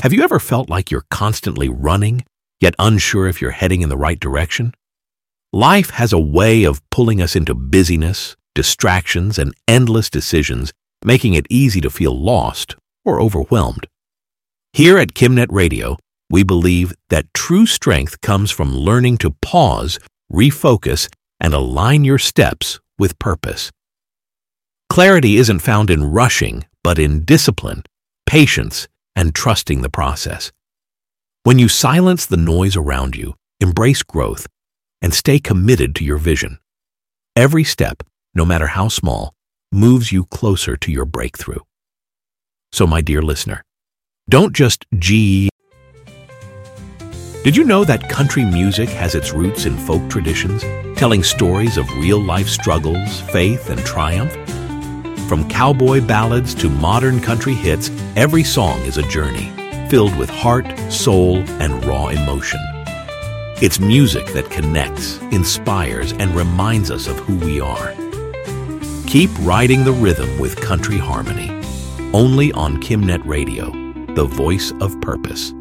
Have you ever felt like you're constantly running, yet unsure if you're heading in the right direction? Life has a way of pulling us into busyness, distractions, and endless decisions, making it easy to feel lost or overwhelmed. Here at KimNet Radio, we believe that true strength comes from learning to pause, refocus, and align your steps with purpose. Clarity isn't found in rushing, but in discipline, patience, and trusting the process. When you silence the noise around you, embrace growth, and stay committed to your vision, every step, no matter how small, moves you closer to your breakthrough. So, my dear listener, don't just Did you know that country music has its roots in folk traditions, telling stories of real-life struggles, faith, and triumph? From cowboy ballads to modern country hits, every song is a journey, filled with heart, soul, and raw emotion. It's music that connects, inspires, and reminds us of who we are. Keep riding the rhythm with country harmony, only on KimNet Radio, the voice of purpose.